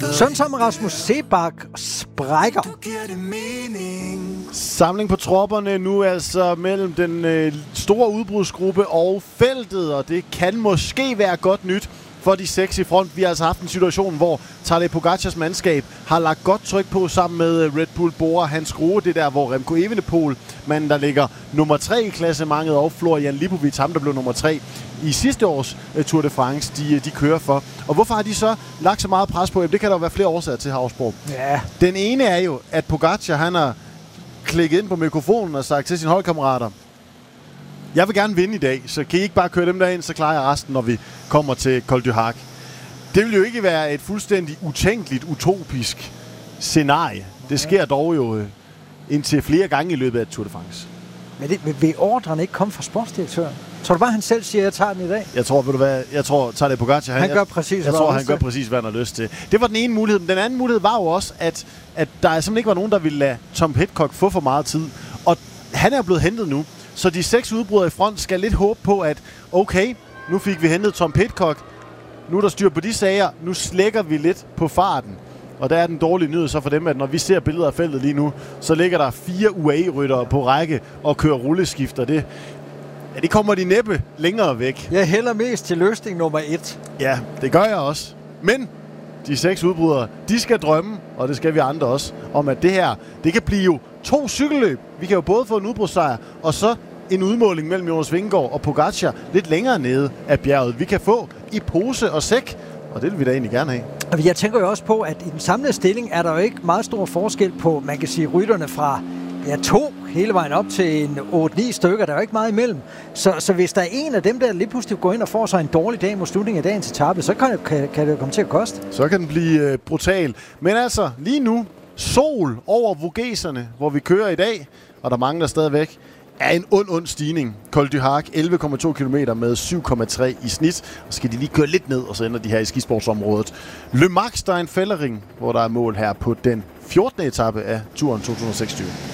Sådan som Rasmus Seebach sprækker. Samling på tropperne nu altså mellem den store udbrudsgruppe og feltet, og det kan måske være godt nyt for de 6 i front. Vi har altså haft en situation, hvor Tadej Pogacars mandskab har lagt godt tryk på sammen med Red Bull Bora, Hans Grohe, det der, hvor Remco Evenepoel, manden der ligger nummer 3 i klassementet, og Florian Lipovic, ham der blev nummer 3 i sidste års Tour de France, de kører for. Og hvorfor har de så lagt så meget pres på? Jamen, det kan der jo være flere årsager til, Havsborg. Ja. Den ene er jo, at Pogacar, han har klikket ind på mikrofonen og sagt til sine holdkammerater: jeg vil gerne vinde i dag, så kan I ikke bare køre dem derind, så klarer jeg resten, når vi kommer til Col du Hac. Det vil jo ikke være et fuldstændig utænkeligt, utopisk scenarie. Det sker dog jo indtil flere gange i løbet af Tour de France. Men vil ordren ikke komme fra sportsdirektøren? Tror du bare, han selv siger, at jeg tager den i dag? Jeg tror, ved du hvad, Tadej Pogacar, han gør præcis, han gør præcis, hvad han har lyst til. Det var den ene mulighed. Den anden mulighed var jo også, at der simpelthen ikke var nogen, der ville lade Tom Pidcock få for meget tid. Og han er blevet hentet nu. Så de 6 udbrydere i front skal lidt håbe på, at okay, nu fik vi hentet Tom Pidcock. Nu er der styr på de sager. Nu slækker vi lidt på farten. Og der er den dårlige nyhed så for dem, at når vi ser billeder af feltet lige nu, så ligger der 4 UAE-ryttere på række og kører rulleskifter. Det kommer de næppe længere væk. Jeg hælder mest til løsning nummer 1. Ja, det gør jeg også. Men de 6 udbrydere, de skal drømme, og det skal vi andre også, om at det her, det kan blive jo 2 cykelløb. Vi kan jo både få en udbrudssejr, og så en udmåling mellem Jonas Vingegaard og Pogacar lidt længere nede af bjerget. Vi kan få i pose og sæk, og det vil vi da egentlig gerne have. Jeg tænker jo også på, at i den samlede stilling er der jo ikke meget stor forskel på, man kan sige, rytterne fra 2 hele vejen op til en 8-9 stykker. Der er jo ikke meget imellem. Så hvis der er en af dem, der lige pludselig går ind og får sig en dårlig dag mod slutningen af dagens etape, så kan det komme til at koste. Så kan den blive brutal. Men altså, lige nu, sol over Vogeserne, hvor vi kører i dag, og der mangler stadigvæk, er en ond stigning. Col du Hac, 11,2 km med 7,3 i snit. Og så skal de lige køre lidt ned, og så ender de her i skisportsområdet. Le Max, der er en fællering, hvor der er mål her på den 14. etape af turen 2026.